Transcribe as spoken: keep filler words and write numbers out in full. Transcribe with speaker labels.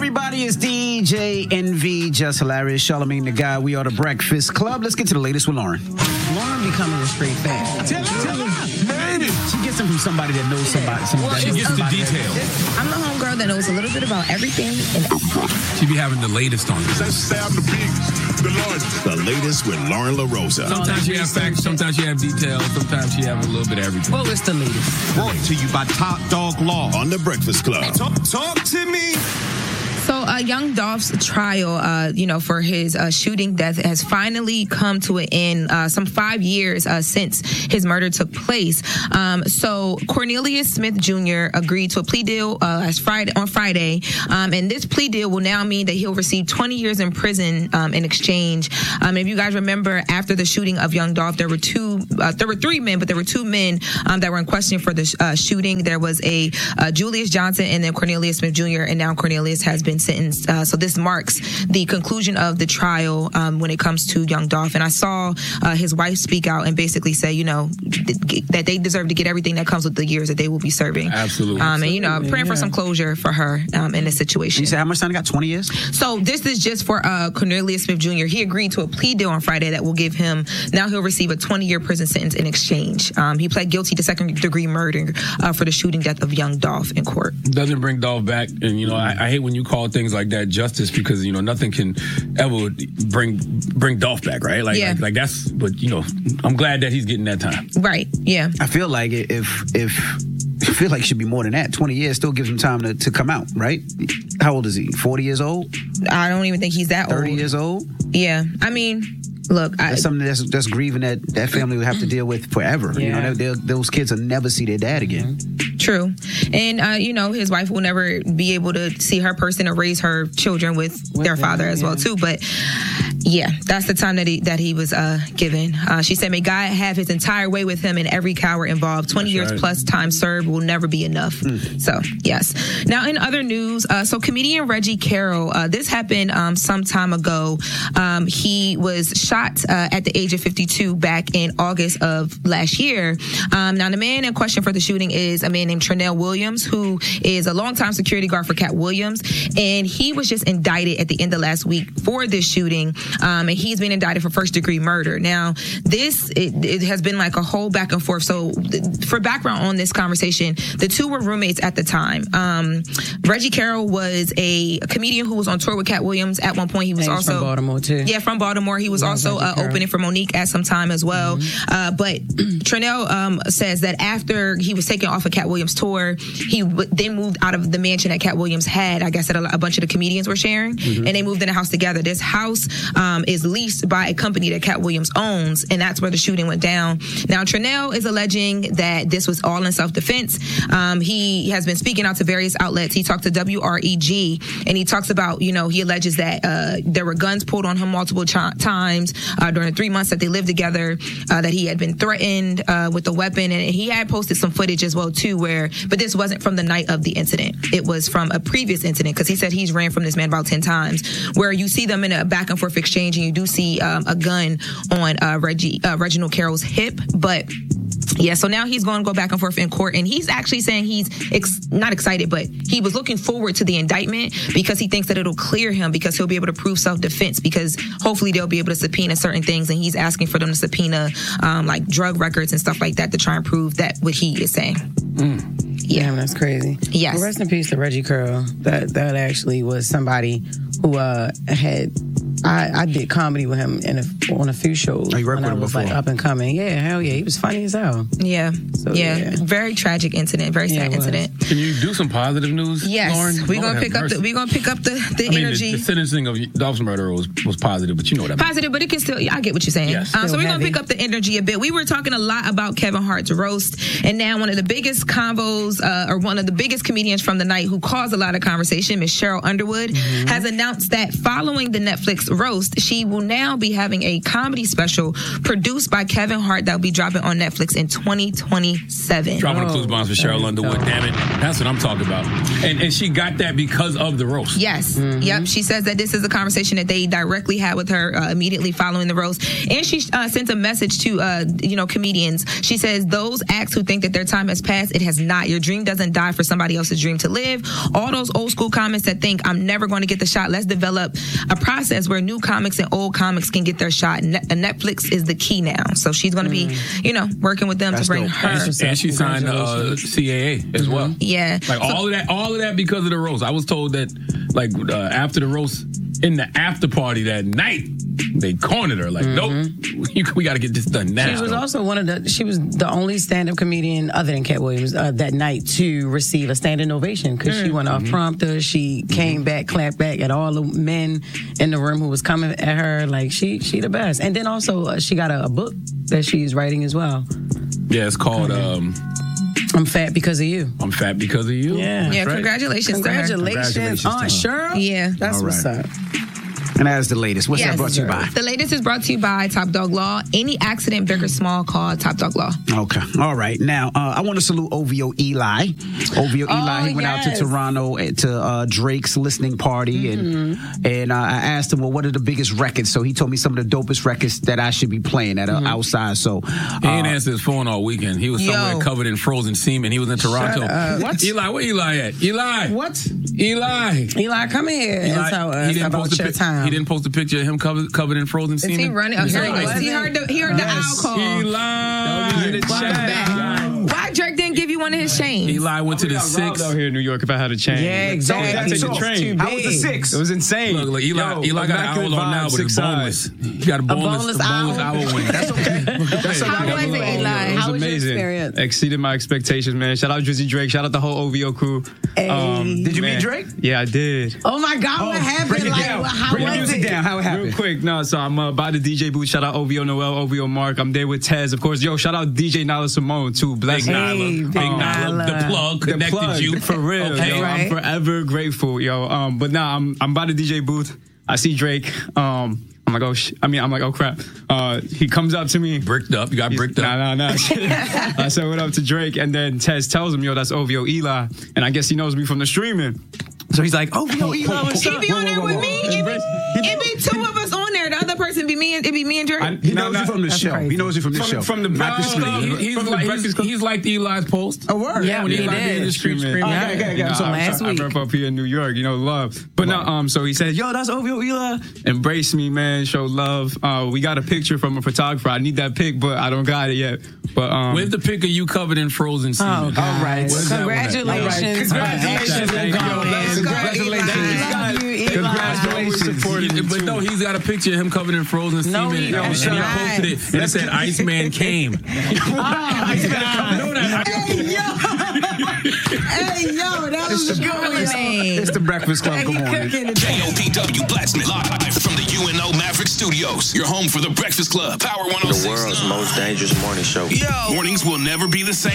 Speaker 1: Everybody, is D J Envy, Just Hilarious, Charlamagne the Guy. We are the Breakfast Club. Let's get to the latest with Lauren.
Speaker 2: Lauren becoming a straight fan.
Speaker 1: Tell her, tell her. She gets them from somebody that knows somebody. somebody
Speaker 3: well, she gets the details.
Speaker 4: I'm the homegirl that knows a little bit about everything. And
Speaker 3: she be having the latest on this.
Speaker 5: The biggest, the largest. The latest with Lauren LaRosa.
Speaker 3: Sometimes she have facts, sometimes she have details, sometimes she have a little bit of everything.
Speaker 2: Well, it's the latest.
Speaker 5: Brought to you by Top Dog Law on the Breakfast Club. Talk, talk to me.
Speaker 4: So, uh, Young Dolph's trial, uh, you know, for his uh, shooting death has finally come to an end. Uh, some five years uh, since his murder took place. Um, so, Cornelius Smith Junior agreed to a plea deal uh, as Friday on Friday, um, and this plea deal will now mean that he'll receive twenty years in prison um, in exchange. Um, if you guys remember, after the shooting of Young Dolph, there were two, uh, there were three men, but there were two men um, that were in question for the uh, shooting. There was a uh, Julius Johnson and then Cornelius Smith Junior, and now Cornelius has been sentenced. Uh, so this marks the conclusion of the trial um, when it comes to Young Dolph. And I saw uh, his wife speak out and basically say, you know, th- that they deserve to get everything that comes with the years that they will be serving.
Speaker 3: Absolutely.
Speaker 4: Um, and, you know, I'm praying
Speaker 2: yeah.
Speaker 4: for some closure for her um, in this situation.
Speaker 1: You said how much time he got? twenty years?
Speaker 4: So this is just for uh, Cornelius Smith Junior He agreed to a plea deal on Friday that will give him, now he'll receive a twenty-year prison sentence in exchange. Um, he pled guilty to second-degree murder uh, for the shooting death of Young Dolph in court.
Speaker 3: Doesn't bring Dolph back. And, you know, I, I hate when you call things like that justice because, you know, nothing can ever bring bring Dolph back, right? Like,
Speaker 4: yeah.
Speaker 3: like, like that's, but, you know, I'm glad that he's getting that time.
Speaker 4: Right, yeah.
Speaker 1: I feel like if, if, I feel like it should be more than that. twenty years still gives him time to, to come out, right? How old is he? forty years old?
Speaker 4: I don't even think he's that
Speaker 1: thirty
Speaker 4: old.
Speaker 1: thirty years old?
Speaker 4: Yeah. I mean, look. I,
Speaker 1: that's something that's, that's grieving that that family will have to deal with forever.
Speaker 2: Yeah.
Speaker 1: You know, they, those kids will never see their dad again.
Speaker 4: True. And, uh, you know, his wife will never be able to see her person or raise her children with, with their father them, as yeah. well, too. But, yeah, that's the time that he that he was uh, given. Uh, she said, may God have his entire way with him and every coward involved. twenty that's years right. plus time served will never be enough. Mm. So, yes. Now, in other news, uh, so comedian Reggie Carroll, uh, this happened um, some time ago. Um, he was shot uh, at the age of fifty-two back in August of last year. Um, now, the man in question for the shooting is a man named Trinell Williams, who is a longtime security guard for Cat Williams. And he was just indicted at the end of last week for this shooting. Um, and he's been indicted for first degree murder. Now, this, it, it has been like a whole back and forth. So th- for background on this conversation, the two were roommates at the time. Um, Reggie Carroll was a comedian who was on tour with Cat Williams. At one point, he was
Speaker 2: and
Speaker 4: also
Speaker 2: from Baltimore too.
Speaker 4: Yeah, from Baltimore. He was yeah, also uh, opening for Monique at some time as well. Mm-hmm. Uh, but Trinell um, says that after he was taken off of Cat Williams' tour, he w- then moved out of the mansion that Cat Williams had. I guess that a, a bunch of the comedians were sharing, mm-hmm. and they moved in a house together. This house um, is leased by a company that Cat Williams owns, and that's where the shooting went down. Now, Trinell is alleging that this was all in self-defense. Um, he has been speaking out to various outlets. He talked to W R E G, and he talks about, you know, he alleges that uh, there were guns pulled on him multiple ch- times uh, during the three months that they lived together, uh, that he had been threatened uh, with a weapon, and he had posted some footage as well, too, where, but this wasn't from the night of the incident. It was from a previous incident, because he said he's ran from this man about ten times, where you see them in a back and forth exchange, and you do see um, a gun on uh, Reggie uh, Reginald Carroll's hip, but yeah, so now he's going to go back and forth in court, and he's actually saying he's ex- not excited, but he was looking forward to the indictment because he thinks that it'll clear him, because he'll be able to prove self-defense, because hopefully they'll be able to subpoena certain things, and he's asking for them to subpoena um, like drug records and stuff like that to try and prove that what he is saying.
Speaker 2: Mm. Yeah, Damn, that's crazy.
Speaker 4: Yes.
Speaker 2: Well, rest in peace to Reggie Carroll. That that actually was somebody who uh, had. I, I did comedy with him in a, on a few shows
Speaker 1: oh, you
Speaker 2: when
Speaker 1: with
Speaker 2: I
Speaker 1: him
Speaker 2: was
Speaker 1: before.
Speaker 2: like up and coming. Yeah, hell yeah, he was funny as hell.
Speaker 4: Yeah,
Speaker 2: so,
Speaker 4: yeah.
Speaker 2: yeah,
Speaker 4: very tragic incident, very
Speaker 2: yeah,
Speaker 4: sad incident.
Speaker 3: Can you do some positive news,
Speaker 4: yes,
Speaker 3: Lauren?
Speaker 4: we're gonna pick up the we're gonna pick up the, the
Speaker 3: I mean,
Speaker 4: energy.
Speaker 3: The, the sentencing of Dolph's murder was, was positive, but you know what I mean.
Speaker 4: Positive, but it can still. I get what you're saying.
Speaker 3: Yes.
Speaker 4: Um, so we're
Speaker 2: heavy.
Speaker 4: gonna pick up the energy a bit. We were talking a lot about Kevin Hart's roast, and now one of the biggest combos, uh, or one of the biggest comedians from the night who caused a lot of conversation, Miss Cheryl Underwood, mm-hmm. has announced that following the Netflix roast, she will now be having a comedy special produced by Kevin Hart that will be dropping on Netflix in twenty twenty-seven.
Speaker 3: Dropping
Speaker 2: Oh,
Speaker 3: the clues bombs for Cheryl Underwood. Damn it, that's what I'm talking about. And and she got that because of the roast.
Speaker 4: Yes. Yep. She says that this is a conversation that they directly had with her uh, immediately following the roast. And she uh, sent a message to, uh, you know, comedians. She says, those acts who think that their time has passed, it has not. Your dream doesn't die for somebody else's dream to live. All those old school comics that think I'm never going to get the shot. Let's develop a process where new comics and old comics can get their shot. Ne- Netflix is the key now. So she's going to be, you know, working with them
Speaker 1: That's
Speaker 4: to bring
Speaker 1: dope.
Speaker 4: her.
Speaker 3: And she, and she signed uh, C A A as well.
Speaker 4: Yeah.
Speaker 3: Like
Speaker 4: So-
Speaker 3: all of that, all of that because of the roast. I was told that, like uh, after the roast, in the after party that night, they cornered her. Like,
Speaker 2: Mm-hmm.
Speaker 3: nope, you, we got to get this done now.
Speaker 2: She was also one of the. She was the only stand-up comedian other than Cat Williams uh, that night to receive a standing ovation because she went off prompter. She came back, clapped back at all the men in the room who was coming at her. Like she, she the best. And then also uh, she got a, a book that she's writing as well.
Speaker 3: Yeah, it's called um,
Speaker 2: I'm fat because of you.
Speaker 3: I'm Fat Because of You.
Speaker 2: Yeah.
Speaker 3: That's
Speaker 4: Yeah,
Speaker 3: right.
Speaker 4: congratulations,
Speaker 2: Congratulations,
Speaker 1: Congratulations to
Speaker 2: Aunt
Speaker 1: her.
Speaker 2: Cheryl.
Speaker 4: Yeah.
Speaker 2: That's
Speaker 1: All
Speaker 2: what's
Speaker 1: right.
Speaker 2: up.
Speaker 1: And that is the latest. What's
Speaker 4: Yes.
Speaker 1: that brought to you by?
Speaker 4: The latest is brought to you by Top Dog Law. Any accident, big or small, call Top Dog Law.
Speaker 1: Okay. All right. Now, uh, I want to salute O V O Eli. O V O
Speaker 2: Oh,
Speaker 1: Eli, he went out
Speaker 2: yes.
Speaker 1: to Toronto eh, to uh, Drake's listening party.
Speaker 2: Mm-hmm.
Speaker 1: And and uh, I asked him, well, what are the biggest records? So he told me some of the dopest records that I should be playing that are
Speaker 2: Mm-hmm.
Speaker 1: outside. So
Speaker 3: He didn't
Speaker 1: uh,
Speaker 3: answer his phone all weekend. He was somewhere
Speaker 4: Yo.
Speaker 3: covered in frozen semen. He was in Toronto.
Speaker 2: up.
Speaker 1: What?
Speaker 3: Eli, where Eli at? Eli.
Speaker 2: What?
Speaker 3: Eli.
Speaker 2: Eli, come here and
Speaker 3: Eli,
Speaker 2: tell
Speaker 3: he
Speaker 2: us
Speaker 3: didn't
Speaker 2: about
Speaker 3: post a
Speaker 2: your
Speaker 3: pic-
Speaker 2: time.
Speaker 3: He didn't post a picture of him covered covered in frozen
Speaker 4: Is
Speaker 3: semen.
Speaker 4: he running? Oh, here he
Speaker 2: Yes.
Speaker 4: goes. He heard the, he heard the owl call.
Speaker 3: Eli.
Speaker 4: Welcome back. Why Drake didn't give you one of his chains?
Speaker 3: Eli went to the
Speaker 6: I got robbed
Speaker 3: six.
Speaker 6: out here in New York if I had a chain.
Speaker 2: Yeah, exactly.
Speaker 6: I take the
Speaker 1: So,
Speaker 6: train.
Speaker 1: How was the six?
Speaker 6: It was insane.
Speaker 3: Look, look, Eli,
Speaker 6: Yo,
Speaker 3: Eli got an
Speaker 6: immaculate
Speaker 3: owl on now,
Speaker 6: vibe,
Speaker 3: but it's
Speaker 6: six
Speaker 3: boneless.
Speaker 6: sides.
Speaker 3: He got a boneless,
Speaker 2: boneless
Speaker 3: a boneless
Speaker 2: owl?
Speaker 3: owl wing. That's okay. That's
Speaker 4: How was it, Eli?
Speaker 6: It was
Speaker 2: How was your
Speaker 6: amazing.
Speaker 2: experience?
Speaker 6: Exceeded my expectations, man. Shout out Drizzy Drake. Shout out the whole O V O crew.
Speaker 2: Hey.
Speaker 1: Did you
Speaker 6: man.
Speaker 1: meet Drake?
Speaker 6: Yeah, I did.
Speaker 2: Oh my God, what happened?
Speaker 1: break it
Speaker 2: Like,
Speaker 1: down.
Speaker 2: how
Speaker 1: Bring the
Speaker 2: was
Speaker 1: music
Speaker 2: it?
Speaker 1: down. How it happened?
Speaker 6: Real quick, no, so I'm uh, by the D J booth. Shout out O V O Noel, O V O Mark. I'm there with Tez, of course. Yo, shout out D J Nala Simone, too. Bless
Speaker 3: Big
Speaker 6: her.
Speaker 3: Nyla.
Speaker 2: Hey,
Speaker 3: Big
Speaker 2: Big
Speaker 3: Nyla. The
Speaker 2: Nyla.
Speaker 3: plug
Speaker 6: The
Speaker 3: connected
Speaker 6: plug,
Speaker 3: you.
Speaker 6: for real.
Speaker 3: Okay.
Speaker 6: Yo,
Speaker 2: Right.
Speaker 6: I'm forever grateful, yo. Um, but now I'm I'm by the D J booth. I see Drake. Um, I'm like, oh, sh-. I mean, I'm like, oh crap. Uh, he comes up to me.
Speaker 3: Bricked up. You got bricked up.
Speaker 6: Nah, nah, nah. I said what up to Drake, and then Tez tells him, yo, that's O V O Eli, and I guess he knows me from the streaming. So he's like, O V O Eli, what's
Speaker 4: He
Speaker 6: up?
Speaker 4: be on there with me. It be, it be two of us on there. The other person be me and it be me and Drake.
Speaker 6: I-
Speaker 1: He
Speaker 6: no,
Speaker 1: knows
Speaker 6: no,
Speaker 1: you from the
Speaker 2: that's
Speaker 1: show.
Speaker 2: crazy.
Speaker 1: He knows you from the
Speaker 6: From-
Speaker 1: show.
Speaker 6: from the
Speaker 1: Not the
Speaker 6: Breakfast
Speaker 1: street.
Speaker 6: Club.
Speaker 3: He- he's,
Speaker 6: From the
Speaker 3: like,
Speaker 6: Breakfast
Speaker 3: he's,
Speaker 6: Club.
Speaker 3: he's like the Eli's post.
Speaker 1: A word.
Speaker 2: Yeah,
Speaker 3: when
Speaker 2: he
Speaker 3: he's like
Speaker 2: did.
Speaker 3: in the street
Speaker 6: Streaming.
Speaker 3: screaming.
Speaker 1: Oh, okay, okay, okay.
Speaker 6: You know,
Speaker 1: I'm sorry,
Speaker 6: I-
Speaker 2: last
Speaker 6: I,
Speaker 2: week.
Speaker 6: I grew up here in New York, you know, love. But no, um, so he said, yo, that's O V O Eli. Embrace me, man. Show love. Uh, we got a picture from a photographer. I need that pic, but I don't got it yet. But um,
Speaker 3: Where's the pic of you covered in frozen semen?
Speaker 2: Oh, God.
Speaker 1: All right.
Speaker 3: Where's that one at?
Speaker 2: Congratulations.
Speaker 6: Congratulations.
Speaker 2: Thank you.
Speaker 1: Congratulations.
Speaker 2: Love you, Eli.
Speaker 1: Congratulations.
Speaker 3: He- but no, he's got a picture of him covered in frozen
Speaker 2: No,
Speaker 3: semen,
Speaker 2: he
Speaker 3: and,
Speaker 2: don't.
Speaker 3: and he
Speaker 2: Shut
Speaker 3: posted it, and it said "Iceman came."
Speaker 2: Oh, God. Hey, yo. Hey, yo, that was a good one.
Speaker 1: It's the Breakfast Club.
Speaker 2: He
Speaker 1: Good morning.
Speaker 2: cooking today.
Speaker 5: K O P W Blacksmith live from the U N O Maverick Studios. Your home for the Breakfast Club. Power one oh six.
Speaker 7: The world's most dangerous morning show.
Speaker 5: Yo, mornings will never be the same.